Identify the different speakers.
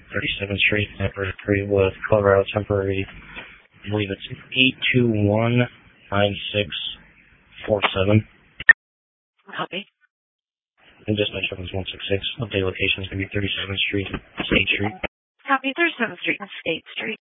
Speaker 1: 37th Street, Anniversary with Colorado Temporary. I believe it's 821-9647.
Speaker 2: Copy.
Speaker 1: And dispatch was 166. Update location is going to be 37th Street, State Street.
Speaker 2: Copy, 37th Street and State Street.